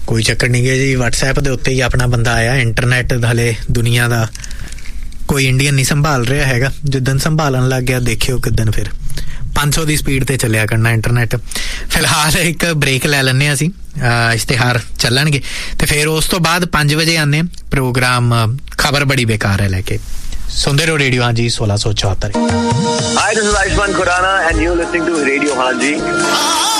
ਕੋਈ ਚੱਕਰ ਨਹੀਂ ਗੇ ਜੀ। WhatsApp ਦੇ ਉੱਤੇ ਹੀ ਆਪਣਾ ਬੰਦਾ ਆਇਆ। ਇੰਟਰਨੈਟ ਹਲੇ ਦੁਨੀਆ ਦਾ ਕੋਈ ਇੰਡੀਅਨ ਨਹੀਂ ਸੰਭਾਲ ਰਿਹਾ ਹੈਗਾ। ਜਿੱਦਣ ਸੰਭਾਲਣ ਲੱਗ ਗਿਆ ਦੇਖਿਓ ਕਿੱਦਣ ਫਿਰ 500 ਦੀ ਸਪੀਡ ਤੇ ਚੱਲਿਆ ਕਰਨਾ ਇੰਟਰਨੈਟ। ਫਿਲਹਾਲ ਇੱਕ ਬ੍ਰੇਕ ਲੈ ਲੈਂਦੇ ਹਾਂ ਅਸੀਂ, ਇਸ਼ਤਿਹਾਰ ਚੱਲਣਗੇ ਤੇ ਫਿਰ ਉਸ ਤੋਂ ਬਾਅਦ 5 ਵਜੇ ਆਉਂਦੇ ਪ੍ਰੋਗਰਾਮ ਖਬਰ ਬੜੀ ਬੇਕਾਰ ਹੈ ਲੈ ਕੇ। ਸੁਣਦੇ ਰਹੋ ਰੇਡੀਓ ਹਾਂਜੀ 1674। Hi, this is Ayushmann Khurrana and you're listening to Radio Hanji.